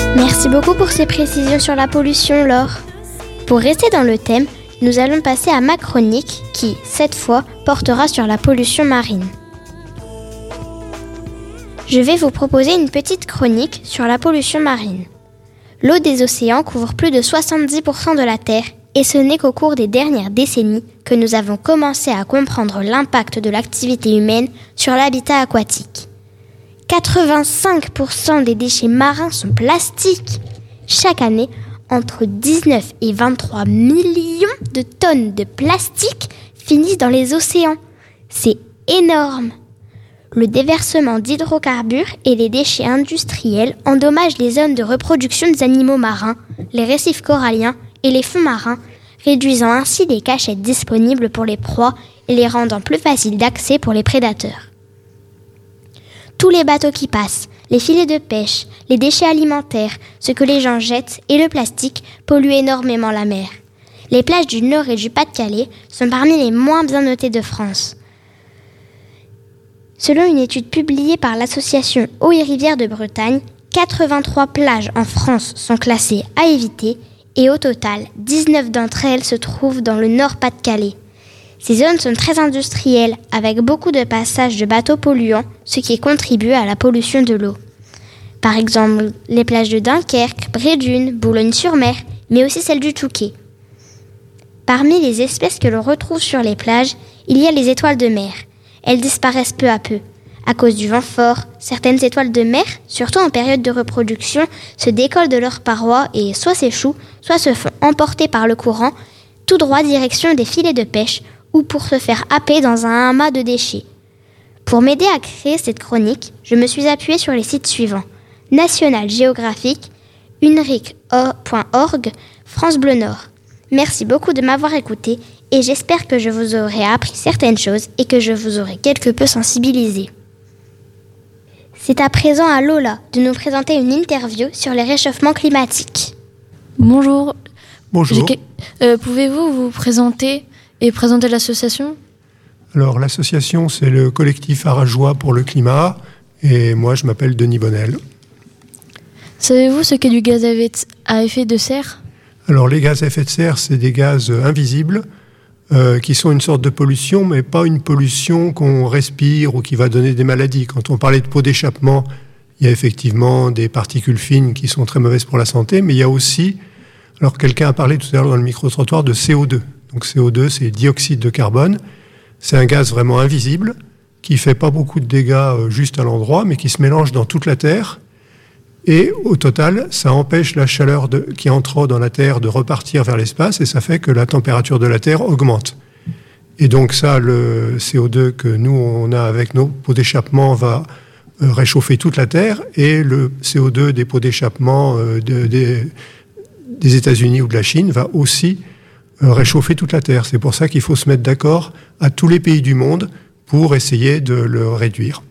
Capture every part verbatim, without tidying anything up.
Merci beaucoup pour ces précisions sur la pollution, Laure. Pour rester dans le thème, nous allons passer à ma chronique qui, cette fois, portera sur la pollution marine. Je vais vous proposer une petite chronique sur la pollution marine. L'eau des océans couvre plus de soixante-dix pour cent de la Terre et ce n'est qu'au cours des dernières décennies que nous avons commencé à comprendre l'impact de l'activité humaine sur l'habitat aquatique. quatre-vingt-cinq pour cent des déchets marins sont plastiques. Chaque année, entre dix-neuf et vingt-trois millions de tonnes de plastique finissent dans les océans. C'est énorme. Le déversement d'hydrocarbures et les déchets industriels endommagent les zones de reproduction des animaux marins, les récifs coralliens et les fonds marins, réduisant ainsi les cachettes disponibles pour les proies et les rendant plus faciles d'accès pour les prédateurs. Tous les bateaux qui passent, les filets de pêche, les déchets alimentaires, ce que les gens jettent et le plastique polluent énormément la mer. Les plages du Nord et du Pas-de-Calais sont parmi les moins bien notées de France. Selon une étude publiée par l'association Eaux et Rivières de Bretagne, quatre-vingt-trois plages en France sont classées à éviter et au total, dix-neuf d'entre elles se trouvent dans le Nord-Pas-de-Calais. Ces zones sont très industrielles, avec beaucoup de passages de bateaux polluants, ce qui contribue à la pollution de l'eau. Par exemple, les plages de Dunkerque, Brédune, Boulogne-sur-Mer, mais aussi celles du Touquet. Parmi les espèces que l'on retrouve sur les plages, il y a les étoiles de mer. Elles disparaissent peu à peu. À cause du vent fort, certaines étoiles de mer, surtout en période de reproduction, se décollent de leurs parois et soit s'échouent, soit se font emporter par le courant, tout droit direction des filets de pêche, ou pour se faire happer dans un amas de déchets. Pour m'aider à créer cette chronique, je me suis appuyée sur les sites suivants: National Geographic, unric point org, France Bleu Nord. Merci beaucoup de m'avoir écouté et j'espère que je vous aurai appris certaines choses et que je vous aurai quelque peu sensibilisé. C'est à présent à Lola de nous présenter une interview sur les réchauffements climatiques. Bonjour. Bonjour. J'ai... Euh, pouvez-vous vous présenter et présenter l'association ? Alors, l'association, c'est le collectif Arageois pour le climat, et moi, je m'appelle Denis Bonnel. Savez-vous ce qu'est du gaz à effet de serre ? Alors, les gaz à effet de serre, c'est des gaz invisibles euh, qui sont une sorte de pollution, mais pas une pollution qu'on respire ou qui va donner des maladies. Quand on parlait de pots d'échappement, il y a effectivement des particules fines qui sont très mauvaises pour la santé, mais il y a aussi, alors quelqu'un a parlé tout à l'heure dans le micro-trottoir de C O deux. Donc C O deux, c'est dioxyde de carbone. C'est un gaz vraiment invisible qui ne fait pas beaucoup de dégâts juste à l'endroit, mais qui se mélange dans toute la Terre. Et au total, ça empêche la chaleur de, qui entre dans la Terre de repartir vers l'espace et ça fait que la température de la Terre augmente. Et donc ça, le C O deux que nous, on a avec nos pots d'échappement va réchauffer toute la Terre et le C O deux des pots d'échappement de, de, des États-Unis ou de la Chine va aussi réchauffer toute la Terre. C'est pour ça qu'il faut se mettre d'accord à tous les pays du monde pour essayer de le réduire.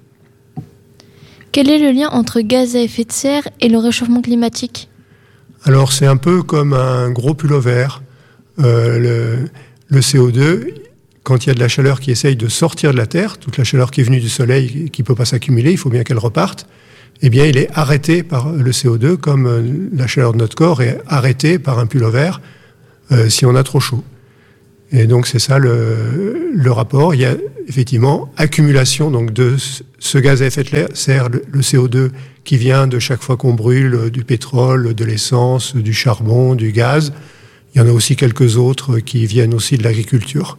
Quel est le lien entre gaz à effet de serre et le réchauffement climatique ? Alors c'est un peu comme un gros pullover. Euh, le, le C O deux, quand il y a de la chaleur qui essaye de sortir de la Terre, toute la chaleur qui est venue du Soleil, qui ne peut pas s'accumuler, il faut bien qu'elle reparte, eh bien il est arrêté par le C O deux, comme la chaleur de notre corps est arrêtée par un pullover euh, si on a trop chaud. Et donc c'est ça le, le rapport. Il y a effectivement accumulation donc de ce gaz à effet de serre, le, le C O deux, qui vient de chaque fois qu'on brûle du pétrole, de l'essence, du charbon, du gaz. Il y en a aussi quelques autres qui viennent aussi de l'agriculture.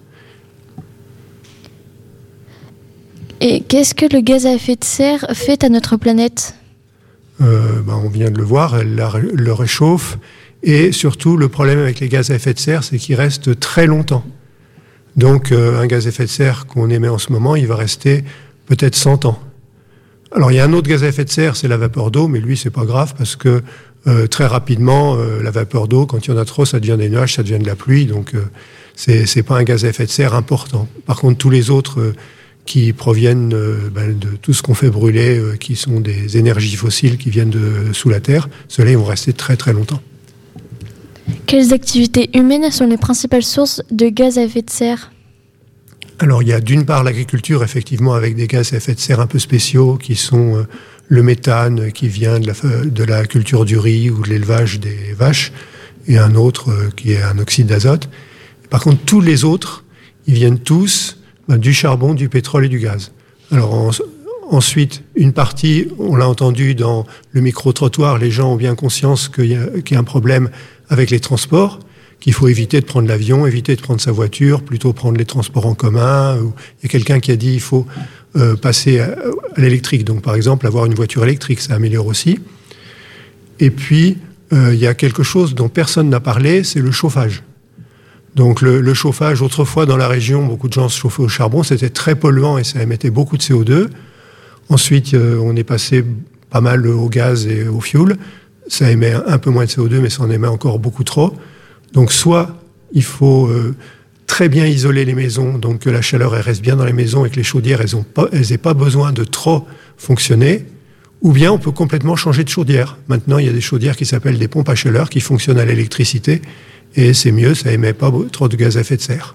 Et qu'est-ce que le gaz à effet de serre fait à notre planète ? euh, ben On vient de le voir, elle la, le réchauffe. Et surtout, le problème avec les gaz à effet de serre, c'est qu'ils restent très longtemps. Donc, euh, un gaz à effet de serre qu'on émet en ce moment, il va rester peut-être cent ans. Alors, il y a un autre gaz à effet de serre, c'est la vapeur d'eau, mais lui, c'est pas grave parce que euh, très rapidement, euh, la vapeur d'eau, quand il y en a trop, ça devient des nuages, ça devient de la pluie. Donc, euh, c'est, c'est pas un gaz à effet de serre important. Par contre, tous les autres euh, qui proviennent euh, ben, de tout ce qu'on fait brûler, euh, qui sont des énergies fossiles qui viennent de sous la terre, ceux-là, ils vont rester très très longtemps. Quelles activités humaines sont les principales sources de gaz à effet de serre ? Alors, il y a d'une part l'agriculture, effectivement, avec des gaz à effet de serre un peu spéciaux, qui sont euh, le méthane qui vient de la, de la culture du riz ou de l'élevage des vaches, et un autre euh, qui est un oxyde d'azote. Par contre, tous les autres, ils viennent tous ben, du charbon, du pétrole et du gaz. Alors en, ensuite, une partie, on l'a entendu dans le micro-trottoir, les gens ont bien conscience qu'il y a, qu'il y a un problème avec les transports, qu'il faut éviter de prendre l'avion, éviter de prendre sa voiture, plutôt prendre les transports en commun. Il y a quelqu'un qui a dit qu'il faut euh, passer à, à l'électrique. Donc par exemple, avoir une voiture électrique, ça améliore aussi. Et puis, euh, il y a quelque chose dont personne n'a parlé, c'est le chauffage. Donc le, le chauffage, autrefois dans la région, beaucoup de gens se chauffaient au charbon, c'était très polluant et ça émettait beaucoup de C O deux. Ensuite, euh, on est passé pas mal au gaz et au fioul. Ça émet un peu moins de C O deux, mais ça en émet encore beaucoup trop. Donc soit il faut euh, très bien isoler les maisons, donc que la chaleur elle reste bien dans les maisons et que les chaudières elles ont pas, elles aient pas besoin de trop fonctionner, ou bien on peut complètement changer de chaudière. Maintenant il y a des chaudières qui s'appellent des pompes à chaleur qui fonctionnent à l'électricité et c'est mieux, ça émet pas trop de gaz à effet de serre.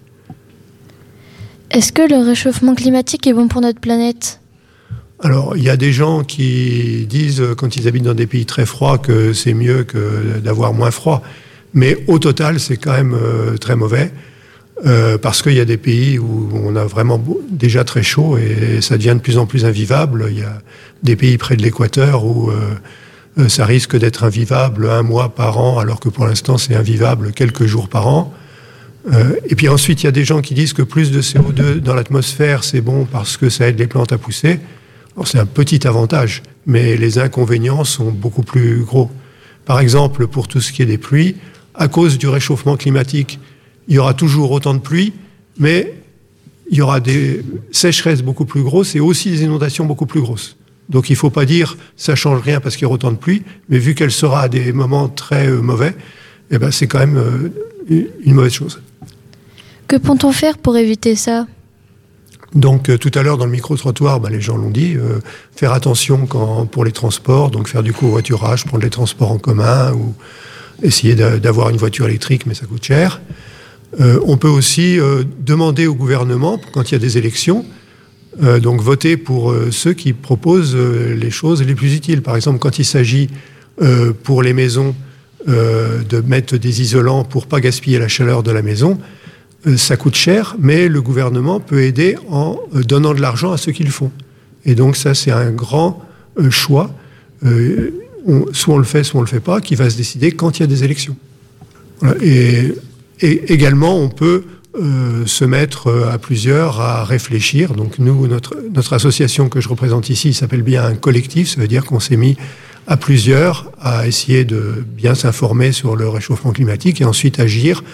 Est-ce que le réchauffement climatique est bon pour notre planète ? Alors, il y a des gens qui disent, quand ils habitent dans des pays très froids, que c'est mieux que d'avoir moins froid. Mais au total, c'est quand même euh, très mauvais, euh, parce qu'il y a des pays où on a vraiment déjà très chaud et ça devient de plus en plus invivable. Il y a des pays près de l'équateur où euh, ça risque d'être invivable un mois par an, alors que pour l'instant, c'est invivable quelques jours par an. Euh, et puis ensuite, il y a des gens qui disent que plus de C O deux dans l'atmosphère, c'est bon parce que ça aide les plantes à pousser. Alors, c'est un petit avantage, mais les inconvénients sont beaucoup plus gros. Par exemple, pour tout ce qui est des pluies, à cause du réchauffement climatique, il y aura toujours autant de pluie, mais il y aura des sécheresses beaucoup plus grosses et aussi des inondations beaucoup plus grosses. Donc il ne faut pas dire ça ne change rien parce qu'il y aura autant de pluie, mais vu qu'elle sera à des moments très euh, mauvais, eh ben, c'est quand même euh, une mauvaise chose. Que peut-on faire pour éviter ça ? Donc euh, tout à l'heure dans le micro-trottoir, bah, les gens l'ont dit, euh, faire attention quand, pour les transports, donc faire du covoiturage, prendre les transports en commun ou essayer d'avoir une voiture électrique, mais ça coûte cher. Euh, on peut aussi euh, demander au gouvernement, quand il y a des élections, euh, donc voter pour euh, ceux qui proposent euh, les choses les plus utiles. Par exemple, quand il s'agit euh, pour les maisons euh, de mettre des isolants pour ne pas gaspiller la chaleur de la maison, euh, ça coûte cher, mais le gouvernement peut aider en euh, donnant de l'argent à ceux qui le font. Et donc ça, c'est un grand euh, choix. Euh, On, soit on le fait, soit on ne le fait pas, qui va se décider quand il y a des élections. Voilà. Et, et également, on peut euh, se mettre à plusieurs à réfléchir. Donc nous, notre, notre association que je représente ici s'appelle bien un collectif. Ça veut dire qu'on s'est mis à plusieurs à essayer de bien s'informer sur le réchauffement climatique et ensuite agir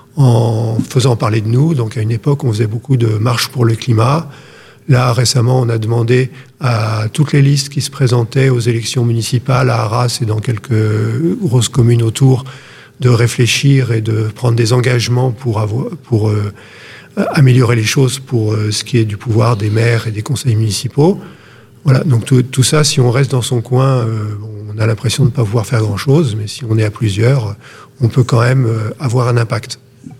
en faisant parler de nous. Donc à une époque, on faisait beaucoup de marches pour le climat. Là, récemment, on a demandé à toutes les listes qui se présentaient aux élections municipales à Arras et dans quelques grosses communes autour de réfléchir et de prendre des engagements pour, avoir, pour euh, améliorer les choses pour euh, ce qui est du pouvoir des maires et des conseils municipaux. Voilà, donc tout, tout ça, si on reste dans son coin, euh, on a l'impression de ne pas pouvoir faire grand-chose, mais si on est à plusieurs, on peut quand même euh, avoir un impact.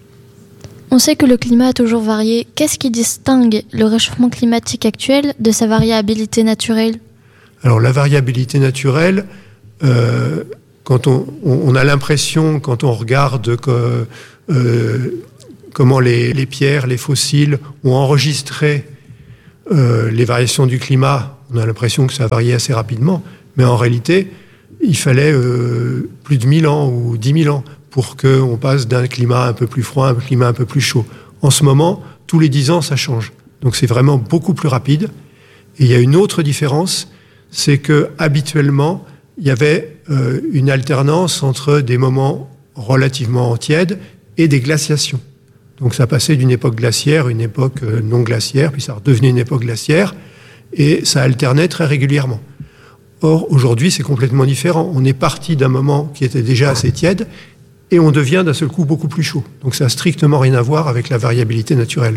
On sait que le climat a toujours varié. Qu'est-ce qui distingue le réchauffement climatique actuel de sa variabilité naturelle ? Alors la variabilité naturelle, euh, quand on, on a l'impression, quand on regarde que, euh, comment les, les pierres, les fossiles ont enregistré euh, les variations du climat, on a l'impression que ça a varié assez rapidement. Mais en réalité, il fallait euh, plus de mille ans ou dix mille ans pour qu'on passe d'un climat un peu plus froid à un climat un peu plus chaud. En ce moment, tous les dix ans, ça change. Donc c'est vraiment beaucoup plus rapide. Et il y a une autre différence, c'est que habituellement, il y avait euh, une alternance entre des moments relativement tièdes et des glaciations. Donc ça passait d'une époque glaciaire à une époque euh, non glaciaire, puis ça redevenait une époque glaciaire, et ça alternait très régulièrement. Or, aujourd'hui, c'est complètement différent. On est parti d'un moment qui était déjà assez tiède, et on devient d'un seul coup beaucoup plus chaud. Donc ça n'a strictement rien à voir avec la variabilité naturelle.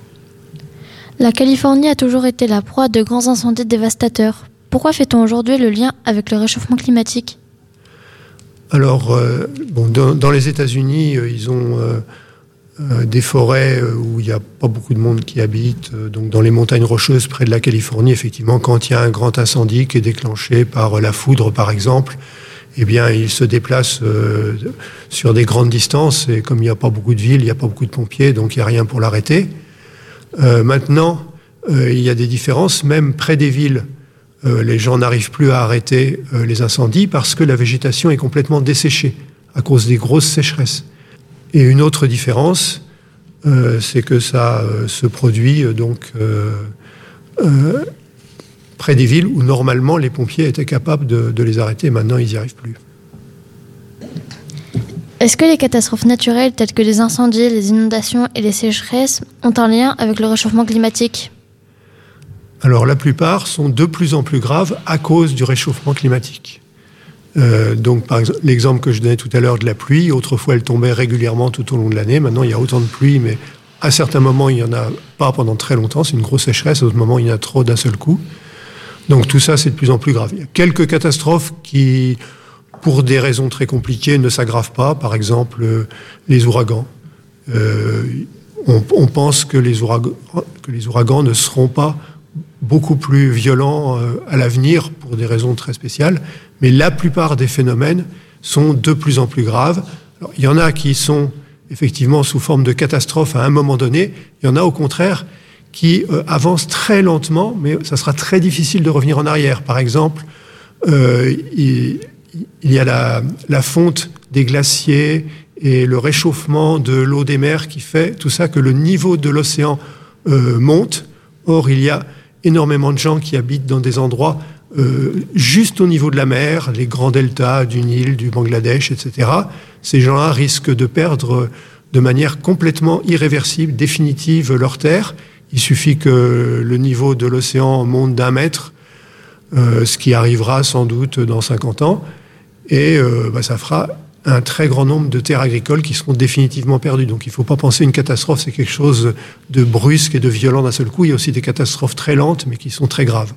La Californie a toujours été la proie de grands incendies dévastateurs. Pourquoi fait-on aujourd'hui le lien avec le réchauffement climatique ? Alors, euh, bon, dans, dans les États-Unis, euh, ils ont euh, euh, des forêts où il n'y a pas beaucoup de monde qui habite, euh, donc dans les montagnes rocheuses près de la Californie, effectivement, quand il y a un grand incendie qui est déclenché par la foudre, par exemple, eh bien, il se déplace euh, sur des grandes distances, et comme il n'y a pas beaucoup de villes, il n'y a pas beaucoup de pompiers, donc il n'y a rien pour l'arrêter. Euh, maintenant, euh, il y a des différences, même près des villes, euh, les gens n'arrivent plus à arrêter euh, les incendies parce que la végétation est complètement desséchée à cause des grosses sécheresses. Et une autre différence, euh, c'est que ça euh, se produit euh, donc euh, euh, près des villes où normalement les pompiers étaient capables de, de les arrêter. Maintenant, ils n'y arrivent plus. Est-ce que les catastrophes naturelles telles que les incendies, les inondations et les sécheresses ont un lien avec le réchauffement climatique ? Alors la plupart sont de plus en plus graves à cause du réchauffement climatique. Euh, donc par exemple, l'exemple que je donnais tout à l'heure de la pluie, autrefois elle tombait régulièrement tout au long de l'année, maintenant il y a autant de pluie, mais à certains moments il n'y en a pas pendant très longtemps, c'est une grosse sécheresse, à d'autres moments il y en a trop d'un seul coup. Donc tout ça c'est de plus en plus grave. Il y a quelques catastrophes qui, pour des raisons très compliquées, ne s'aggravent pas, par exemple euh, les ouragans. Euh, on, on pense que les ouragans, que les ouragans ne seront pas beaucoup plus violents euh, à l'avenir pour des raisons très spéciales, mais la plupart des phénomènes sont de plus en plus graves. Alors, il y en a qui sont effectivement sous forme de catastrophes à un moment donné, il y en a au contraire qui euh, avancent très lentement, mais ça sera très difficile de revenir en arrière. Par exemple, euh, il, il y a la, la fonte des glaciers et le réchauffement de l'eau des mers qui fait tout ça que le niveau de l'océan euh, monte. Or, il y a énormément de gens qui habitent dans des endroits euh, juste au niveau de la mer, les grands deltas du Nil, du Bangladesh, et cetera. Ces gens-là risquent de perdre de manière complètement irréversible, définitive, leur terre. Il suffit que le niveau de l'océan monte d'un mètre, euh, ce qui arrivera sans doute dans cinquante ans, et euh, bah, ça fera un très grand nombre de terres agricoles qui seront définitivement perdues. Donc il ne faut pas penser une catastrophe, c'est quelque chose de brusque et de violent d'un seul coup. Il y a aussi des catastrophes très lentes, mais qui sont très graves.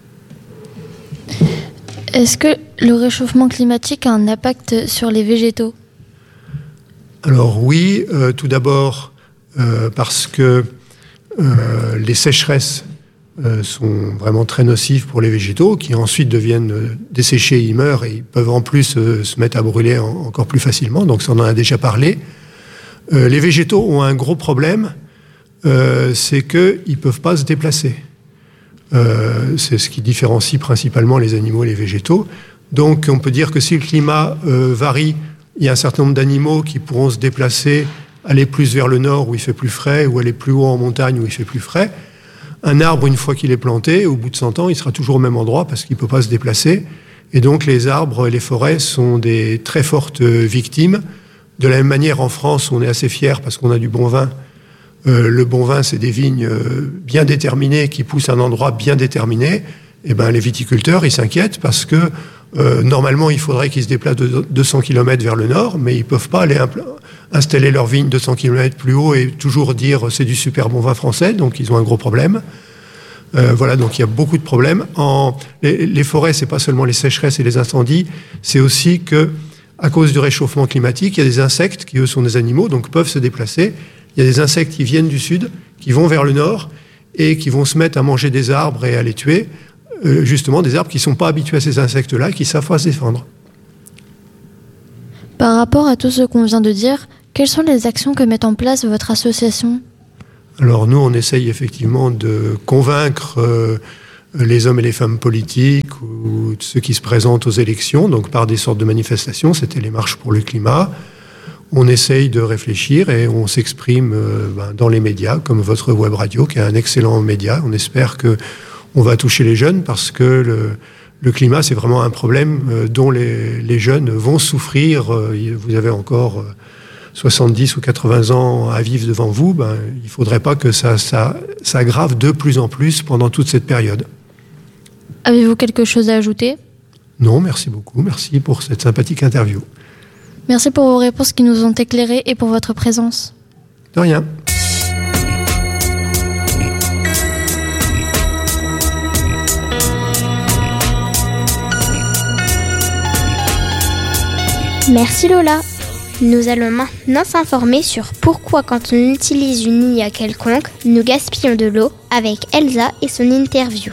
Est-ce que le réchauffement climatique a un impact sur les végétaux ? Alors oui, euh, tout d'abord euh, parce que euh, les sécheresses euh, sont vraiment très nocives pour les végétaux, qui ensuite deviennent euh, desséchés, ils meurent et ils peuvent en plus euh, se mettre à brûler en, encore plus facilement, donc ça on en a déjà parlé. Euh, les végétaux ont un gros problème, euh, c'est qu'ils ne peuvent pas se déplacer. Euh, c'est ce qui différencie principalement les animaux et les végétaux. Donc on peut dire que si le climat euh, varie, il y a un certain nombre d'animaux qui pourront se déplacer, aller plus vers le nord où il fait plus frais, ou aller plus haut en montagne où il fait plus frais. Un arbre, une fois qu'il est planté, au bout de cent ans, il sera toujours au même endroit parce qu'il ne peut pas se déplacer. Et donc les arbres et les forêts sont des très fortes victimes. De la même manière, en France, on est assez fiers parce qu'on a du bon vin. Euh, le bon vin, c'est des vignes euh, bien déterminées qui poussent à un endroit bien déterminé. Et ben, les viticulteurs, ils s'inquiètent parce que euh, normalement, il faudrait qu'ils se déplacent de deux cents kilomètres vers le nord, mais ils ne peuvent pas aller impl- installer leur vigne deux cents kilomètres plus haut et toujours dire c'est du super bon vin français, donc ils ont un gros problème. Euh, voilà, donc il y a beaucoup de problèmes. En, les, les forêts, c'est pas seulement les sécheresses et les incendies, c'est aussi que, à cause du réchauffement climatique, il y a des insectes qui, eux, sont des animaux, donc peuvent se déplacer. Il y a des insectes qui viennent du sud, qui vont vers le nord et qui vont se mettre à manger des arbres et à les tuer. Euh, justement, des arbres qui ne sont pas habitués à ces insectes-là, qui savent pas se défendre. Par rapport à tout ce qu'on vient de dire, quelles sont les actions que met en place votre association ? Alors nous, on essaye effectivement de convaincre euh, les hommes et les femmes politiques ou ceux qui se présentent aux élections, donc par des sortes de manifestations, c'était les marches pour le climat. On essaye de réfléchir et on s'exprime euh, ben, dans les médias, comme votre web radio, qui est un excellent média. On espère qu'on va toucher les jeunes parce que le, le climat, c'est vraiment un problème euh, dont les, les jeunes vont souffrir. Euh, vous avez encore euh, soixante-dix ou quatre-vingts ans à vivre devant vous. Ben, il ne faudrait pas que ça, ça s'aggrave de plus en plus pendant toute cette période. Avez-vous quelque chose à ajouter ? Non, merci beaucoup. Merci pour cette sympathique interview. Merci pour vos réponses qui nous ont éclairés et pour votre présence. De rien. Merci Lola. Nous allons maintenant s'informer sur pourquoi quand on utilise une I A quelconque, nous gaspillons de l'eau avec Elsa et son interview.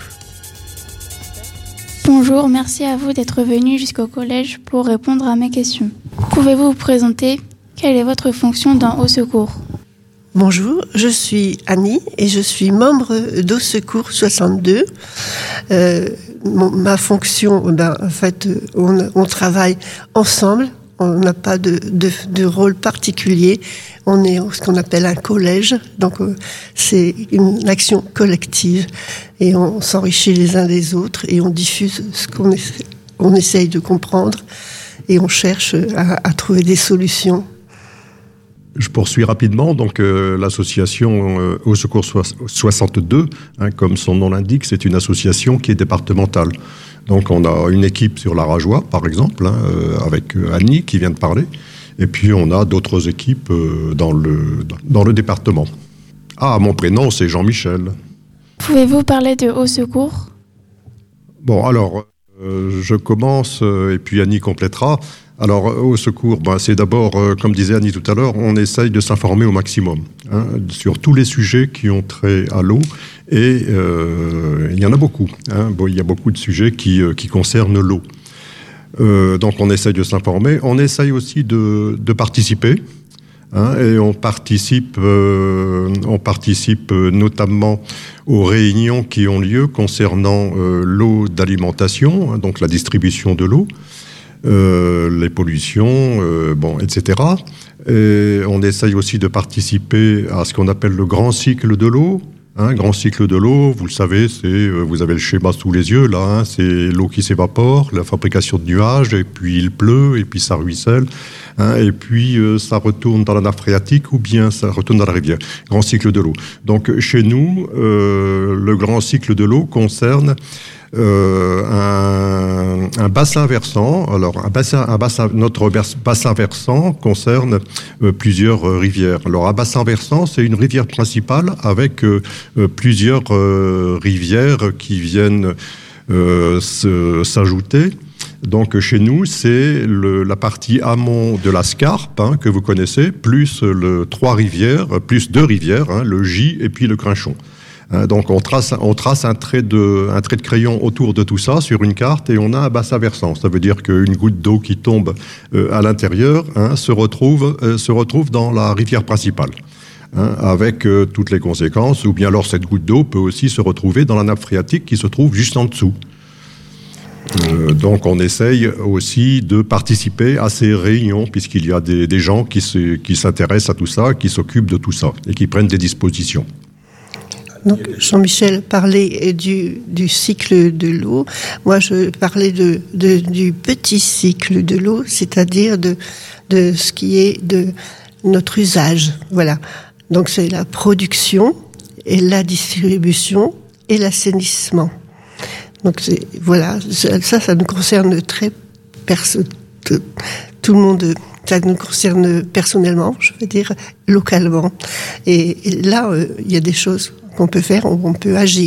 Bonjour, merci à vous d'être venu jusqu'au collège pour répondre à mes questions. Pouvez-vous vous présenter? Quelle est votre fonction dans Au Secours? Bonjour, je suis Annie et je suis membre d'Au Secours soixante-deux. Euh, mon, ma fonction, ben, en fait, on, on travaille ensemble. On n'a pas de, de, de rôle particulier. On est ce qu'on appelle un collège. Donc, euh, c'est une action collective. Et on s'enrichit les uns des autres et on diffuse ce qu'on essaie, on essaye de comprendre et on cherche à, à trouver des solutions. Je poursuis rapidement. Donc, euh, l'association euh, Au Secours soixante-deux, hein, comme son nom l'indique, c'est une association qui est départementale. Donc, on a une équipe sur la Rajoie, par exemple, hein, euh, avec Annie qui vient de parler. Et puis, on a d'autres équipes euh, dans, le, dans le département. Ah, mon prénom, c'est Jean-Michel. Pouvez-vous parler de Au Secours? Bon, alors, euh, je commence euh, et puis Annie complétera. Alors, Au Secours, ben, c'est d'abord, euh, comme disait Annie tout à l'heure, on essaye de s'informer au maximum hein, sur tous les sujets qui ont trait à l'eau. Et euh, il y en a beaucoup. Hein. Bon, il y a beaucoup de sujets qui, euh, qui concernent l'eau. Euh, donc, on essaye de s'informer. On essaye aussi de, de participer. Hein, et on participe, euh, on participe notamment aux réunions qui ont lieu concernant euh, l'eau d'alimentation, hein, donc la distribution de l'eau. Euh, les pollutions, euh, bon, et cetera. Et on essaye aussi de participer à ce qu'on appelle le grand cycle de l'eau. Un hein, grand cycle de l'eau, vous le savez, c'est, euh, vous avez le schéma sous les yeux, là, hein, c'est l'eau qui s'évapore, la fabrication de nuages, et puis il pleut, et puis ça ruisselle, hein, et puis euh, ça retourne dans la nappe phréatique, ou bien ça retourne dans la rivière. Grand cycle de l'eau. Donc chez nous, euh, le grand cycle de l'eau concerne Euh, un, un bassin versant. Alors, un bassin, un bassin, notre bassin versant concerne euh, plusieurs euh, rivières. Alors, un bassin versant, c'est une rivière principale avec euh, euh, plusieurs euh, rivières qui viennent euh, se, s'ajouter. Donc, chez nous, c'est le, la partie amont de la Scarpe, hein, que vous connaissez, plus le trois rivières, plus deux rivières, hein, le Gy et puis le Crinchon. Donc on trace, on trace un, trait de, un trait de crayon autour de tout ça sur une carte et on a un bassin versant. Ça veut dire qu'une goutte d'eau qui tombe euh, à l'intérieur hein, se, retrouve, euh, se retrouve dans la rivière principale. Hein, avec euh, toutes les conséquences, ou bien alors cette goutte d'eau peut aussi se retrouver dans la nappe phréatique qui se trouve juste en dessous. Euh, donc on essaye aussi de participer à ces réunions puisqu'il y a des, des gens qui, se, qui s'intéressent à tout ça, qui s'occupent de tout ça et qui prennent des dispositions. Donc, Jean-Michel parlait du, du cycle de l'eau. Moi, je parlais de, de, du petit cycle de l'eau, c'est-à-dire de, de ce qui est de notre usage. Voilà. Donc, c'est la production et la distribution et l'assainissement. Donc, c'est, voilà. Ça, ça nous concerne très perso- tout, tout le monde. Ça nous concerne personnellement, je veux dire, localement. Et, et là, euh, il y a des choses qu'on peut faire, on, on peut agir.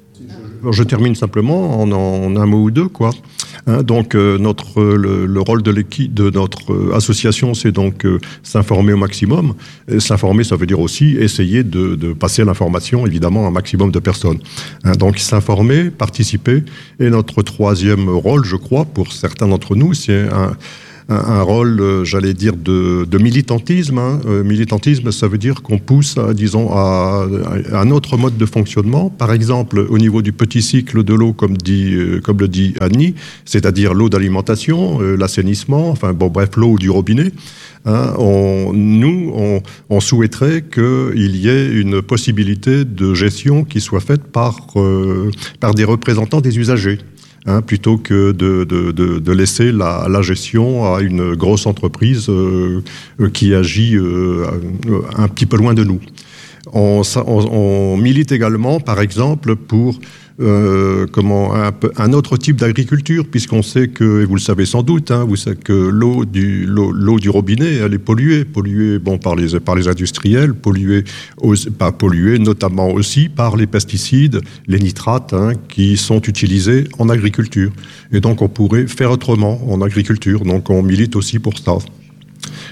Je termine simplement en, en un mot ou deux, quoi. Hein, donc euh, notre le, le rôle de l'équipe de notre euh, association, c'est donc euh, s'informer au maximum. Et s'informer, ça veut dire aussi essayer de, de passer l'information, évidemment, à un maximum de personnes. Hein, donc s'informer, participer. Et notre troisième rôle, je crois, pour certains d'entre nous, c'est un Un, un rôle, euh, j'allais dire, de, de militantisme. Hein. Euh, militantisme, ça veut dire qu'on pousse, à, disons, à, à un autre mode de fonctionnement. Par exemple, au niveau du petit cycle de l'eau, comme, dit, euh, comme le dit Annie, c'est-à-dire l'eau d'alimentation, euh, l'assainissement, enfin, bon, bref, l'eau du robinet. Hein, on, nous, on, on souhaiterait qu'il y ait une possibilité de gestion qui soit faite par, euh, par des représentants des usagers. Hein, plutôt que de, de, de, de laisser la, la gestion à une grosse entreprise euh, qui agit euh, un petit peu loin de nous. On, on, on milite également, par exemple, pour euh, comment, un, un autre type d'agriculture, puisqu'on sait que, et vous le savez sans doute, hein, vous savez que l'eau du, l'eau, l'eau du robinet, elle est polluée, polluée bon, par, les, par les industriels, polluée, pas polluée notamment aussi par les pesticides, les nitrates, hein, qui sont utilisés en agriculture. Et donc on pourrait faire autrement en agriculture, donc on milite aussi pour ça.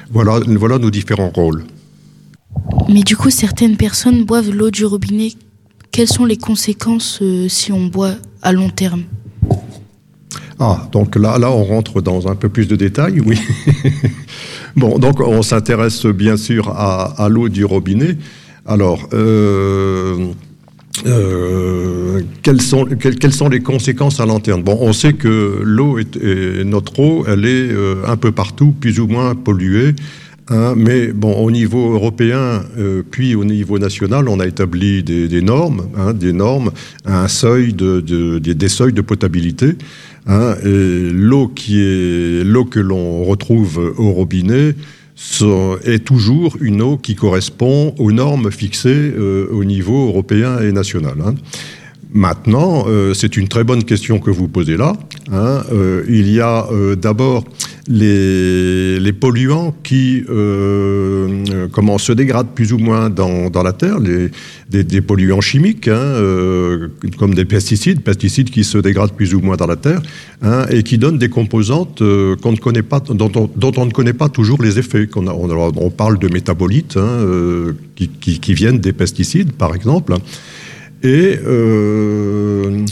Voilà, voilà nos différents rôles. Mais du coup, certaines personnes boivent l'eau du robinet. Quelles sont les conséquences euh, si on boit à long terme ? Ah, donc là, là, on rentre dans un peu plus de détails, oui. Bon, donc on s'intéresse bien sûr à, à l'eau du robinet. Alors, euh, euh, quelles sont, quelles, quelles sont les conséquences à long terme ? Bon, on sait que l'eau, est, est, notre eau, elle est euh, un peu partout, plus ou moins polluée. Hein, mais bon, au niveau européen, euh, puis au niveau national, on a établi des, des normes, hein, des normes, un seuil de, de, des, des seuils de potabilité. Hein, et l'eau qui est l'eau que l'on retrouve au robinet sont, est toujours une eau qui correspond aux normes fixées euh, au niveau européen et national. Hein. Maintenant, euh, c'est une très bonne question que vous posez là. Hein. Euh, il y a euh, d'abord les, les polluants qui euh, comment, se dégradent plus ou moins dans, dans la terre, les, des, des polluants chimiques, hein, euh, comme des pesticides, pesticides qui se dégradent plus ou moins dans la terre, hein, et qui donnent des composantes euh, qu'on ne connaît pas, dont on, dont on ne connaît pas toujours les effets. Qu'on a, on, on parle de métabolites hein, euh, qui, qui, qui viennent des pesticides, par exemple. Et euh,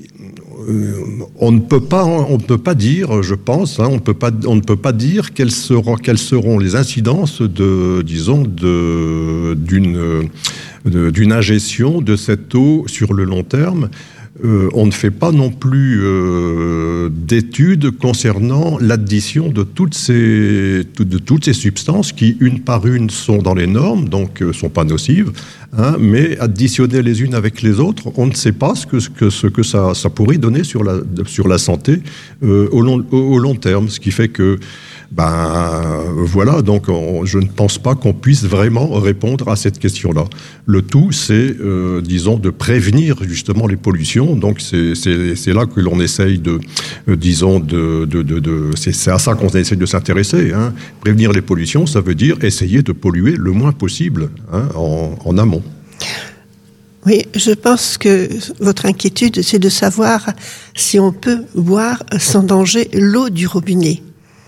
on ne peut pas, on ne peut pas dire, je pense, hein, on, peut pas, on ne peut pas dire quelles seront, quelles seront les incidences de, disons, de, d'une, de, d'une ingestion de cette eau sur le long terme. Euh, on ne fait pas non plus euh, d'études concernant l'addition de toutes ces de toutes ces substances qui, une par une, sont dans les normes, donc ne euh, sont pas nocives, hein, mais additionnées les unes avec les autres, on ne sait pas ce que, ce que, ce que ça, ça pourrait donner sur la, sur la santé euh, au, long, au, au long terme, ce qui fait que ben voilà, donc on, je ne pense pas qu'on puisse vraiment répondre à cette question-là. Le tout, c'est, euh, disons, de prévenir justement les pollutions. Donc c'est, c'est, c'est là que l'on essaye de, euh, disons, de, de, de, de c'est, c'est à ça qu'on essaye de s'intéresser. Hein. Prévenir les pollutions, ça veut dire essayer de polluer le moins possible hein, en, en amont. Oui, je pense que votre inquiétude, c'est de savoir si on peut boire sans danger l'eau du robinet.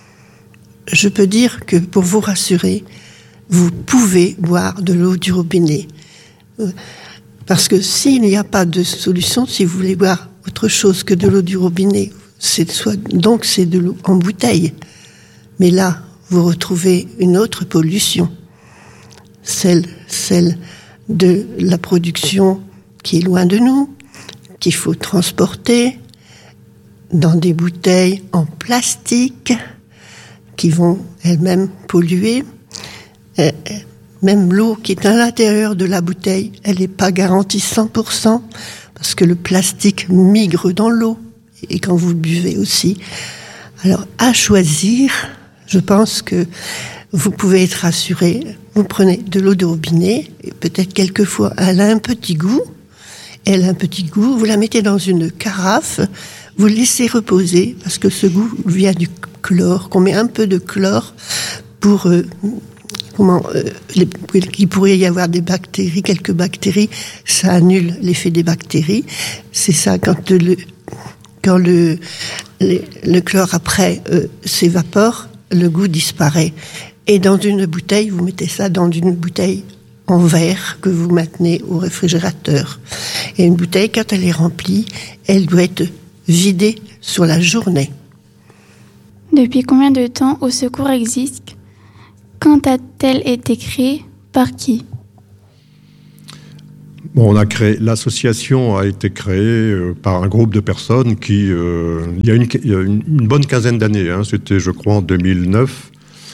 Je peux dire que pour vous rassurer, vous pouvez boire de l'eau du robinet. Parce que s'il n'y a pas de solution, si vous voulez boire autre chose que de l'eau du robinet, c'est soit, donc c'est de l'eau en bouteille. Mais là, vous retrouvez une autre pollution, celle, celle de la production qui est loin de nous, qu'il faut transporter dans des bouteilles en plastique, qui vont elles-mêmes polluer. Euh, même l'eau qui est à l'intérieur de la bouteille, elle n'est pas garantie cent pour cent, parce que le plastique migre dans l'eau, et quand vous buvez aussi. Alors, à choisir, je pense que vous pouvez être rassuré. Vous prenez de l'eau de robinet, et peut-être quelquefois elle a un petit goût, elle a un petit goût, vous la mettez dans une carafe, vous laissez reposer, parce que ce goût vient du chlore, qu'on met un peu de chlore pour, euh, comment, euh, les, il pourrait y avoir des bactéries, quelques bactéries, ça annule l'effet des bactéries. C'est ça, quand le, quand le, le, le chlore après euh, s'évapore, le goût disparaît. Et dans une bouteille, vous mettez ça dans une bouteille en verre que vous maintenez au réfrigérateur. Et une bouteille, quand elle est remplie, elle doit être vidée sur la journée. Depuis combien de temps Au Secours existe ? Quand a-t-elle été créée ? Par qui ? Bon, on a créé, l'association a été créée euh, par un groupe de personnes qui, euh, il y a une, il y a une, une bonne quinzaine d'années, hein, c'était je crois en deux mille neuf,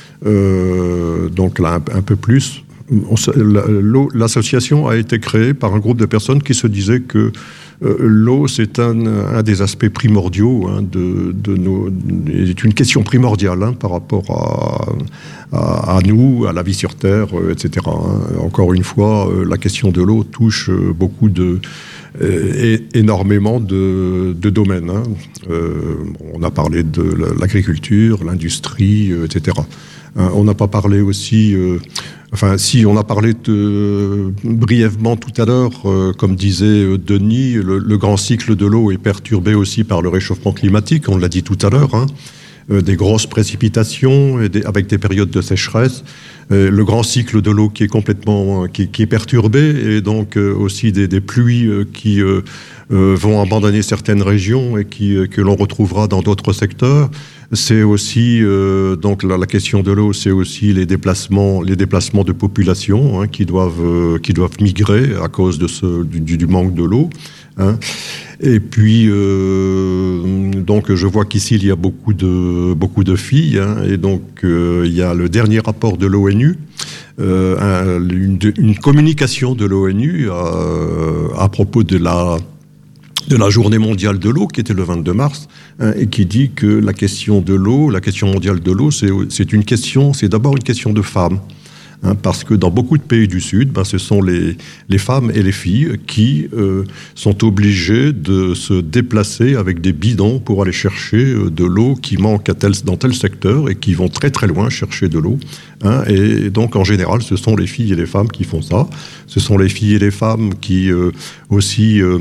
euh, donc là un, un peu plus. On, la, l'association a été créée par un groupe de personnes qui se disaient que Euh, l'eau, c'est un, un des aspects primordiaux hein, de, de nos. C'est une question primordiale hein, par rapport à, à, à nous, à la vie sur Terre, euh, et cetera. Hein. Encore une fois, euh, la question de l'eau touche euh, beaucoup de. Euh, et, énormément de, de domaines. Hein. Euh, on a parlé de l'agriculture, l'industrie, euh, et cetera. Hein, on n'a pas parlé aussi. Euh, Enfin, si, on a parlé de, brièvement tout à l'heure, euh, comme disait Denis, le, le grand cycle de l'eau est perturbé aussi par le réchauffement climatique, on l'a dit tout à l'heure. Hein. euh, des grosses précipitations et des, avec des périodes de sécheresse, euh, le grand cycle de l'eau qui est complètement qui, qui est perturbé, et donc euh, aussi des, des pluies euh, qui euh, euh, vont abandonner certaines régions et qui, euh, que l'on retrouvera dans d'autres secteurs. C'est aussi euh, donc la, la question de l'eau, c'est aussi les déplacements, les déplacements de population hein, qui doivent euh, qui doivent migrer à cause de ce du, du manque de l'eau. Hein. Et puis euh, donc je vois qu'ici il y a beaucoup de beaucoup de filles hein, et donc euh, il y a le dernier rapport de l'ONU, euh, un, une, une communication de l'ONU euh, à propos de la de la journée mondiale de l'eau, qui était le vingt-deux mars, hein, et qui dit que la question de l'eau, la question mondiale de l'eau, c'est, c'est une question, c'est d'abord une question de femmes. Hein, parce que dans beaucoup de pays du Sud, ben, ce sont les, les femmes et les filles qui euh, sont obligées de se déplacer avec des bidons pour aller chercher euh, de l'eau qui manque à tel, dans tel secteur et qui vont très très loin chercher de l'eau. Hein, et donc en général, ce sont les filles et les femmes qui font ça. Ce sont les filles et les femmes qui euh, aussi euh,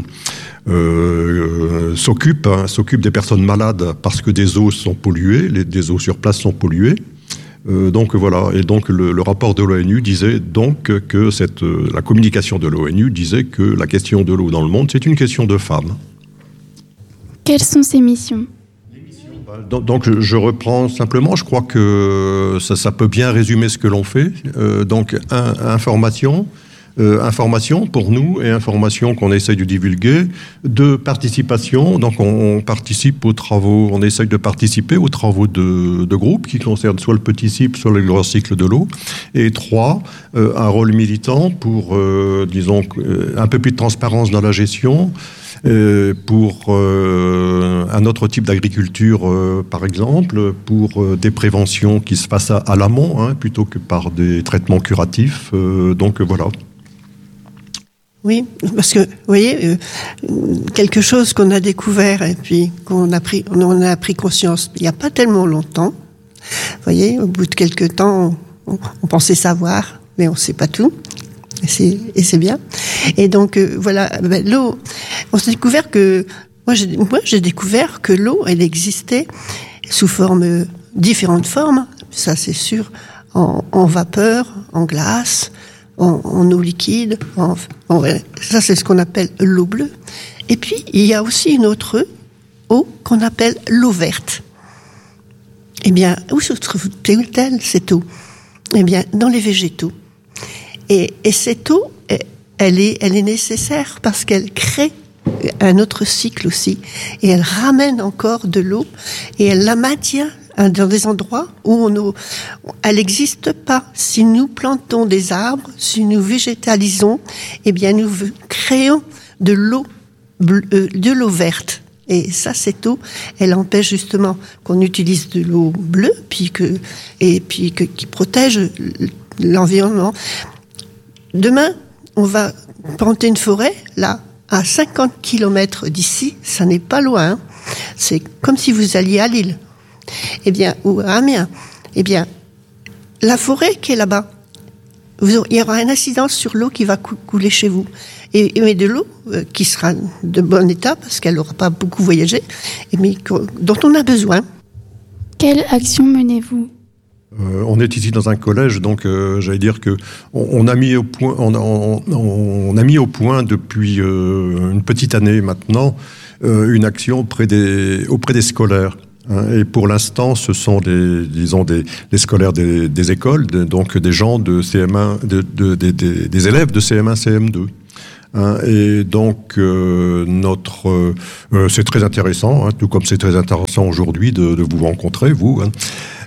euh, s'occupent, hein, s'occupent des personnes malades parce que des eaux sont polluées, les, des eaux sur place sont polluées. Euh, donc voilà, et donc le, le rapport de l'ONU disait donc que cette, euh, la communication de l'ONU disait que la question de l'eau dans le monde, c'est une question de femmes. Quelles sont ces missions ? Donc, donc je, je reprends simplement, je crois que ça, ça peut bien résumer ce que l'on fait. Euh, donc un, information, euh, information pour nous et information qu'on essaye de divulguer, de participation, donc on, on participe aux travaux, on essaye de participer aux travaux de, de groupes qui concernent soit le petit cycle, soit le grand cycle de l'eau, et trois, euh, un rôle militant pour, euh, disons, un peu plus de transparence dans la gestion, euh, pour euh, un autre type d'agriculture, euh, par exemple, pour euh, des préventions qui se fassent à, à l'amont, hein, plutôt que par des traitements curatifs, euh, donc voilà. Oui, parce que, vous voyez, euh, quelque chose qu'on a découvert et puis qu'on a pris, on en a pris conscience il n'y a pas tellement longtemps. Vous voyez, au bout de quelques temps, on, on pensait savoir, mais on ne sait pas tout. Et c'est, et c'est bien. Et donc, euh, voilà, ben, l'eau, on s'est découvert que, moi j'ai, moi j'ai découvert que l'eau, elle existait sous forme, différentes formes, ça c'est sûr, en, en vapeur, en glace, En, en eau liquide, en, en, ça c'est ce qu'on appelle l'eau bleue. Et puis il y a aussi une autre eau qu'on appelle l'eau verte. Eh bien, où se trouve-t-elle cette eau ? Eh bien, dans les végétaux. Et, et cette eau, elle est, elle est nécessaire parce qu'elle crée un autre cycle aussi, et elle ramène encore de l'eau et elle la maintient dans des endroits où on, elle n'existe pas. Si nous plantons des arbres, si nous végétalisons, eh bien nous créons de l'eau, de l'eau verte. Et ça, cette eau, elle empêche justement qu'on utilise de l'eau bleue, puis que, et puis que, qui protège l'environnement. Demain, on va planter une forêt, là, à cinquante kilomètres d'ici, ça n'est pas loin. C'est comme si vous alliez à Lille. Eh bien, ou à Amiens, eh bien, la forêt qui est là-bas, vous, il y aura une incidence sur l'eau qui va cou- couler chez vous. Et, et de l'eau euh, qui sera de bon état, parce qu'elle n'aura pas beaucoup voyagé, et mais dont on a besoin. Quelle action menez-vous ? Euh, on est ici dans un collège, donc euh, j'allais dire que on, on a mis au point, on, on, on a mis au point depuis euh, une petite année maintenant euh, une action auprès des auprès des scolaires. Et pour l'instant, ce sont des, disons, des, des scolaires des, des écoles, de, donc des gens de C M un, de, de, de, de, des élèves de C M un, C M deux. Hein, et donc, euh, notre, euh, c'est très intéressant, hein, tout comme c'est très intéressant aujourd'hui de, de vous rencontrer, vous. Hein.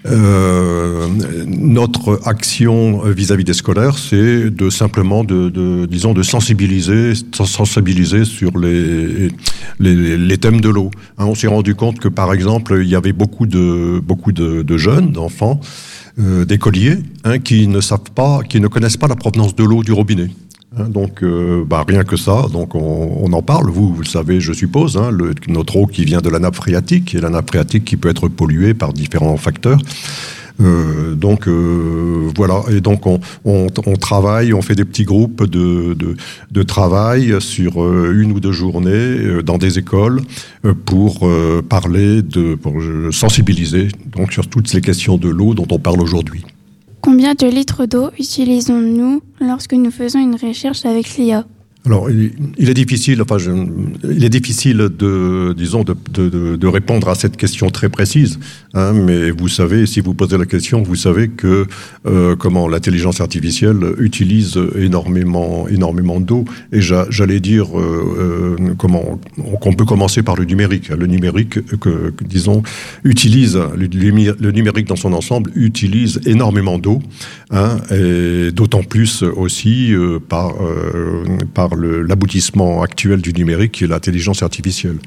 Euh, notre action vis-à-vis des scolaires, c'est de simplement de, de disons, de sensibiliser, sensibiliser sur les, les, les thèmes de l'eau. Hein, on s'est rendu compte que, par exemple, il y avait beaucoup de, beaucoup de, de jeunes, d'enfants, euh, d'écoliers, hein, qui ne savent pas, qui ne connaissent pas la provenance de l'eau du robinet. Hein, donc, euh, bah, rien que ça, donc on, on en parle. Vous, vous le savez, je suppose, hein, le, notre eau qui vient de la nappe phréatique, et la nappe phréatique qui peut être polluée par différents facteurs. Euh, donc euh, voilà, et donc on, on, on travaille, on fait des petits groupes de, de, de travail sur euh, une ou deux journées euh, dans des écoles euh, pour euh, parler, de, pour euh, sensibiliser donc sur toutes les questions de l'eau dont on parle aujourd'hui. Combien de litres d'eau utilisons-nous lorsque nous faisons une recherche avec l'I A ? Alors, il, il est difficile, enfin, je, il est difficile de, disons, de, de, de répondre à cette question très précise. Hein, mais vous savez, si vous posez la question, vous savez que euh, comment l'intelligence artificielle utilise énormément, énormément d'eau. Et j'a, j'allais dire, euh, euh, comment, qu'on peut commencer par le numérique. Le numérique, que, que disons, utilise le, le numérique dans son ensemble utilise énormément d'eau, hein, et d'autant plus aussi euh, par euh, par Le, l'aboutissement actuel du numérique qui est l'intelligence artificielle.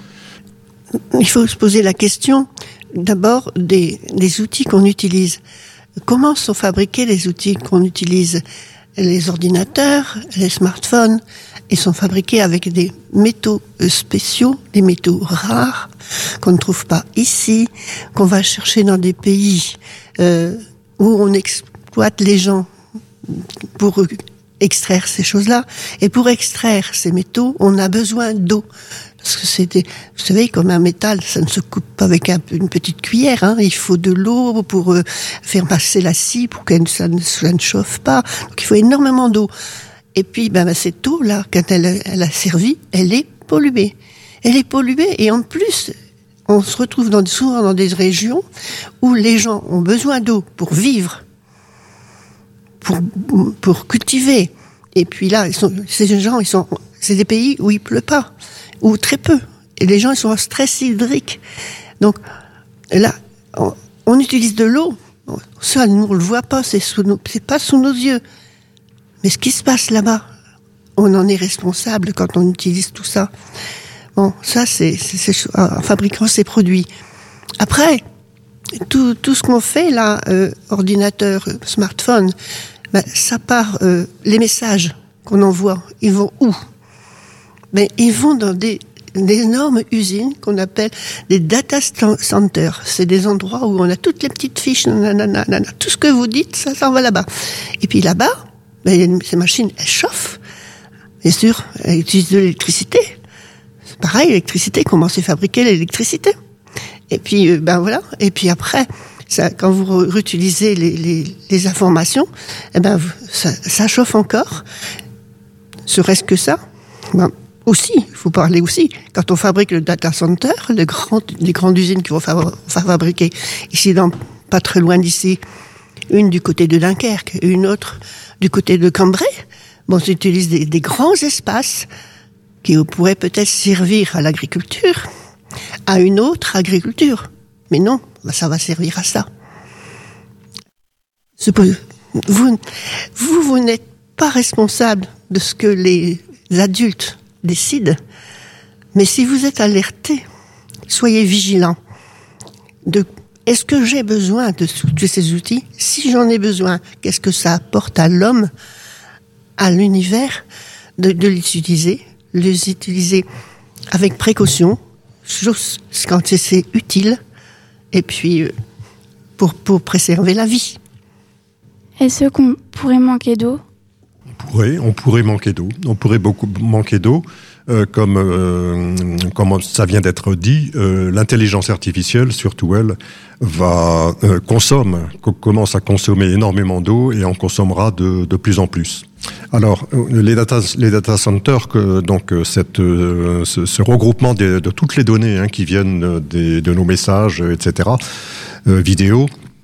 Il faut se poser la question d'abord des, des outils qu'on utilise. Comment sont fabriqués les outils qu'on utilise ? Les ordinateurs, les smartphones, ils sont fabriqués avec des métaux spéciaux, des métaux rares qu'on ne trouve pas ici, qu'on va chercher dans des pays euh, où on exploite les gens pour extraire ces choses-là. Et pour extraire ces métaux, on a besoin d'eau. Parce que c'est des, vous savez, comme un métal, ça ne se coupe pas avec un, une petite cuillère, hein. Il faut de l'eau pour euh, faire passer la scie, pour que ça ne, ça ne chauffe pas. Donc il faut énormément d'eau. Et puis, ben, ben cette eau-là, quand elle, elle a servi, elle est polluée. Elle est polluée, et en plus, on se retrouve dans, souvent dans des régions où les gens ont besoin d'eau pour vivre, Pour, pour cultiver. Et puis là, ils sont, ces gens, ils sont, c'est des pays où il pleut pas, ou très peu. Et les gens, ils sont en stress hydrique. Donc, là, on, on utilise de l'eau. Ça, nous, on le voit pas, c'est sous nos, c'est pas sous nos yeux. Mais ce qui se passe là-bas, on en est responsable quand on utilise tout ça. Bon, ça, c'est, c'est, c'est en fabriquant ces produits. Après, Tout, tout ce qu'on fait là, euh, ordinateur, smartphone, ben, ça part, euh, les messages qu'on envoie, ils vont où ? Ben, ils vont dans des, des énormes usines qu'on appelle des data centers. C'est des endroits où on a toutes les petites fiches, nanana, nanana, tout ce que vous dites, ça s'en va là-bas. Et puis là-bas, ben, ces machines, elles chauffent. Bien sûr, elles utilisent de l'électricité. C'est pareil, l'électricité, comment c'est fabriqué l'électricité ? Et puis, ben voilà. Et puis après, ça, quand vous réutilisez les, les, les informations, eh ben, ça, ça chauffe encore. Serait-ce que ça ? Ben, aussi, il faut parler aussi. Quand on fabrique le data center, les grandes, les grandes usines qui vont fa- fabriquer ici, dans, pas très loin d'ici, une du côté de Dunkerque et une autre du côté de Cambrai, bon, on utilise des, des grands espaces qui pourraient peut-être servir à l'agriculture, à une autre agriculture. Mais non, ça va servir à ça. Vous, vous, vous n'êtes pas responsable de ce que les adultes décident, mais si vous êtes alerté, soyez vigilants. De, est-ce que j'ai besoin de, de ces outils ? Si j'en ai besoin, qu'est-ce que ça apporte à l'homme, à l'univers, de, de les utiliser, les utiliser avec précaution, juste quand c'est utile, et puis pour, pour préserver la vie. Est-ce qu'on pourrait manquer d'eau ? On pourrait, on pourrait manquer d'eau. On pourrait beaucoup manquer d'eau. Euh, comme, euh, comme ça vient d'être dit, euh, l'intelligence artificielle, surtout elle, va euh, consomme, commence à consommer énormément d'eau et en consommera de, de plus en plus. Alors, les data, les data centers, que, donc cette, euh, ce, ce regroupement de, de toutes les données hein, qui viennent des, de nos messages, et cetera, euh, vidéo,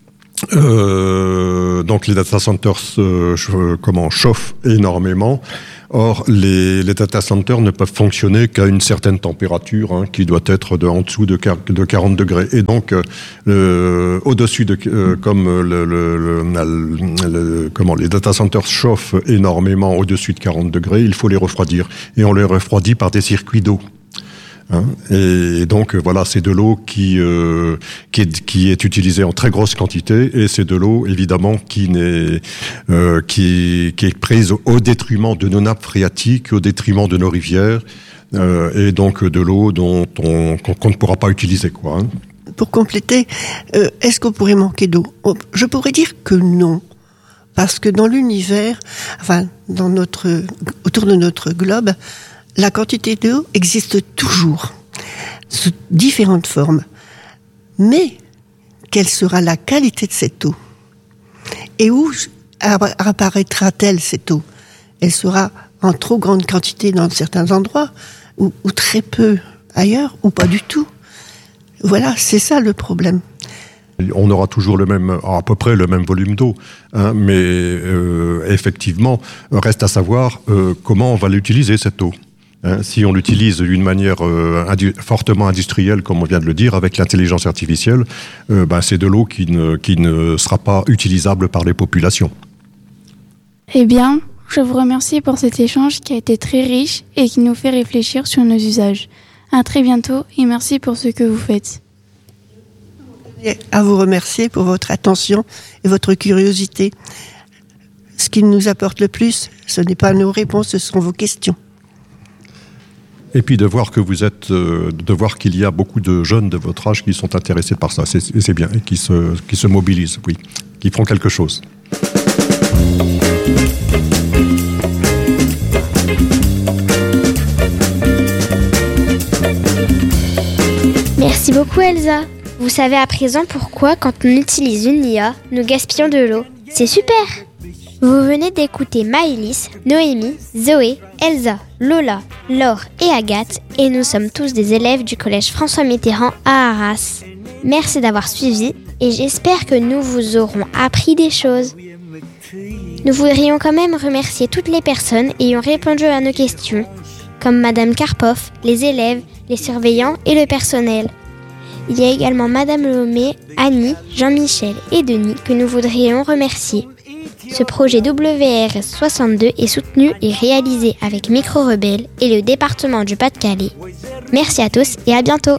euh, donc les data centers euh, comment, chauffent énormément. Or, les, les data centers ne peuvent fonctionner qu'à une certaine température, hein, qui doit être de, en dessous de, de quarante degrés. Et donc, euh, au-dessus de, euh, comme le, le, le, le, comment les data centers chauffent énormément au-dessus de quarante degrés, il faut les refroidir. Et on les refroidit par des circuits d'eau. Hein, et donc voilà, c'est de l'eau qui euh, qui est qui est utilisée en très grosse quantité, et c'est de l'eau évidemment qui n'est euh, qui qui est prise au détriment de nos nappes phréatiques, au détriment de nos rivières, euh, et donc de l'eau dont on qu'on, qu'on ne pourra pas utiliser, quoi. Hein. pour compléter, euh, est-ce qu'on pourrait manquer d'eau? Je pourrais dire que non. Parce que dans l'univers, enfin, dans notre, autour de notre globe, la quantité d'eau existe toujours, sous différentes formes. Mais, quelle sera la qualité de cette eau? Et où apparaîtra-t-elle cette eau? Elle sera en trop grande quantité dans certains endroits, ou, ou très peu ailleurs, ou pas du tout. Voilà, c'est ça le problème. On aura toujours le même, à peu près le même volume d'eau, hein, mais euh, effectivement, reste à savoir euh, comment on va l'utiliser cette eau. Hein, si on l'utilise d'une manière euh, indu- fortement industrielle, comme on vient de le dire, avec l'intelligence artificielle, euh, ben, c'est de l'eau qui ne, qui ne sera pas utilisable par les populations. Eh bien, je vous remercie pour cet échange qui a été très riche et qui nous fait réfléchir sur nos usages. À très bientôt et merci pour ce que vous faites. À vous remercier pour votre attention et votre curiosité. Ce qui nous apporte le plus, ce n'est pas nos réponses, ce sont vos questions. Et puis de voir que vous êtes, euh, de voir qu'il y a beaucoup de jeunes de votre âge qui sont intéressés par ça, c'est, c'est bien, et qui se, qui se mobilisent, oui, qui font quelque chose. Merci beaucoup Elsa. Vous savez à présent pourquoi, quand on utilise une I A, nous gaspillons de l'eau. C'est super! Vous venez d'écouter Maëlys, Noémie, Zoé, Elsa, Lola, Laure et Agathe, et nous sommes tous des élèves du collège François Mitterrand à Arras. Merci d'avoir suivi, et j'espère que nous vous aurons appris des choses. Nous voudrions quand même remercier toutes les personnes ayant répondu à nos questions, comme Madame Karpov, les élèves, les surveillants et le personnel. Il y a également Madame Lomé, Annie, Jean-Michel et Denis que nous voudrions remercier. Ce projet W R S soixante-deux est soutenu et réalisé avec Micro Rebelle et le département du Pas-de-Calais. Merci à tous et à bientôt.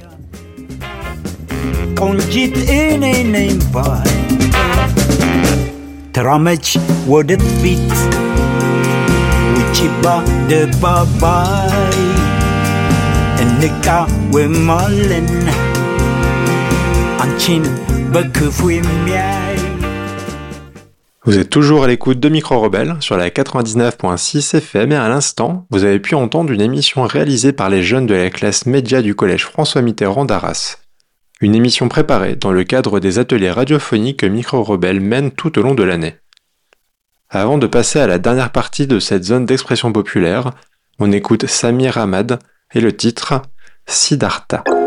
Vous êtes toujours à l'écoute de Micro Rebelle sur la quatre-vingt-dix-neuf virgule six F M et à l'instant, vous avez pu entendre une émission réalisée par les jeunes de la classe média du collège François Mitterrand d'Arras. Une émission préparée dans le cadre des ateliers radiophoniques que Micro Rebelle mène tout au long de l'année. Avant de passer à la dernière partie de cette zone d'expression populaire, on écoute Samir Ahmad et le titre Siddhartha.